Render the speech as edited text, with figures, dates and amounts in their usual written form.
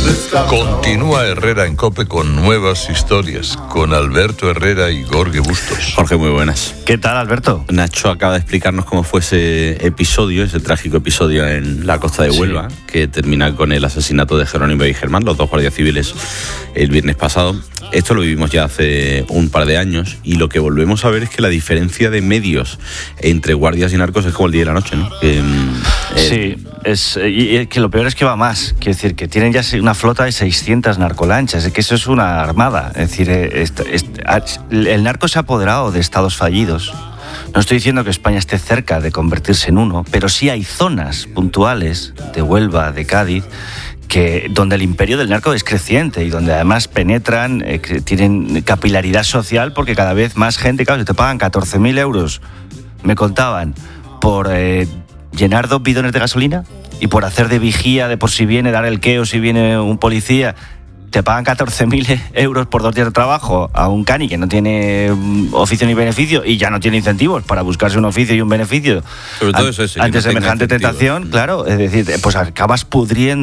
Continúa Herrera en COPE con nuevas historias, con Alberto Herrera y Jorge Bustos. Jorge, muy buenas. ¿Qué tal, Alberto? Nacho acaba de explicarnos cómo fue ese episodio, ese trágico episodio en la costa de Huelva, que termina con el asesinato de Jerónimo y Germán, los dos guardias civiles, el viernes pasado. Esto lo vivimos ya hace un par de años y lo que volvemos a ver es que la diferencia de medios entre guardias y narcos es como el día y la noche, ¿no? Sí, y que lo peor es que va más. Quiero decir, que tienen ya una flota de 600 narcolanchas. Es que eso es una armada. Es decir, el narco se ha apoderado de estados fallidos. No estoy diciendo que España esté cerca de convertirse en uno, pero sí hay zonas puntuales de Huelva, de Cádiz, donde el imperio del narco es creciente y donde además penetran, tienen capilaridad social, porque cada vez más gente, claro, si te pagan 14.000 euros, me contaban, por llenar 2 bidones de gasolina y por hacer de vigía, de por si viene, dar el queo si viene un policía, te pagan 14.000 euros por 2 días de trabajo a un cani que no tiene oficio ni beneficio y ya no tiene incentivos para buscarse un oficio y un beneficio. Sobre todo eso, ante semejante tentación, claro, es decir, pues acabas pudriendo